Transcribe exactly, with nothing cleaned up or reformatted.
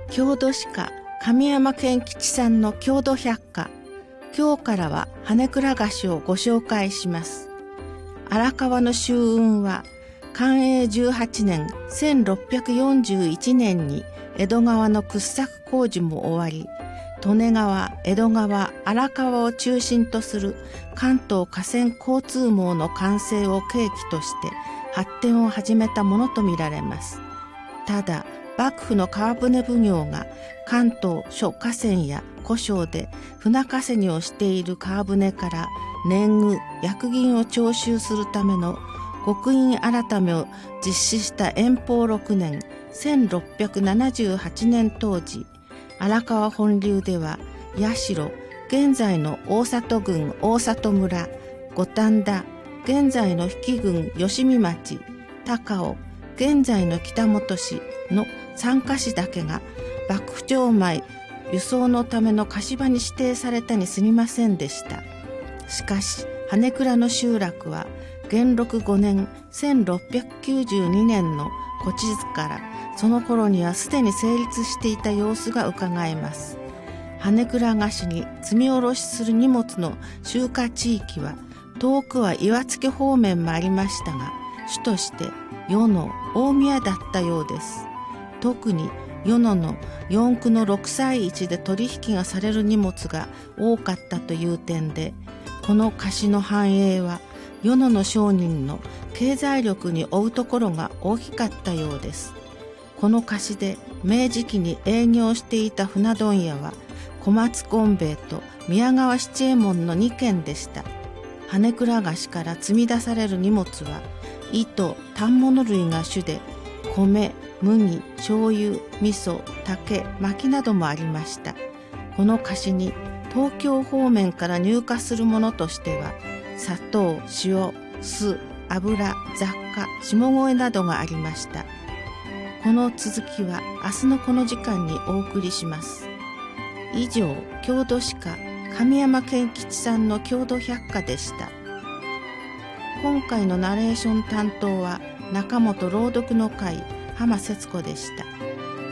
郷土史家神山健吉さんの郷土百科。今日からは羽倉菓子をご紹介します。荒川の舟運は寛永じゅうはちねんせんろっぴゃくよんじゅういちねんに江戸川の掘削工事も終わり、利根川、江戸川、荒川を中心とする関東河川交通網の完成を契機として発展を始めたものとみられます。ただ、幕府の川舟奉行が関東諸河川や古商で船稼ぎをしている川舟から年貢、役銀を徴収するための刻印改めを実施した延保ろくねんせんろっぴゃくななじゅうはちねん当時、荒川本流では八代、現在の大里郡大里村、五反田、現在の比企郡吉見町、高尾、現在の北本市のさんかしだけが幕府町米輸送のための貸し場に指定されたに過ぎませんでした。しかし羽倉の集落は元禄ごねんせんろっぴゃくきゅうじゅうにねんの古地図からその頃にはすでに成立していた様子がうかがえます。羽倉菓子に積み下ろしする荷物の集荷地域は遠くは岩槻方面もありましたが、主として与野、大宮だったようです。特に与野の四区の六歳市で取引がされる荷物が多かったという点で、この菓子の繁栄は与野の商人の経済力に負うところが大きかったようです。この菓子で明治期に営業していた船問屋は小松権兵衛と宮川七右衛門のにけんでした。羽倉菓子から積み出される荷物は糸、反物類が主で、米、麦、醤油、味噌、竹、薪などもありました。この菓子に東京方面から入荷するものとしては、砂糖、塩、酢、油、雑貨、下声などがありました。この続きは明日のこの時間にお送りします。以上、郷土史家神山健吉さんの郷土百科でした。今回のナレーション担当は中本朗読の会浜節子でした。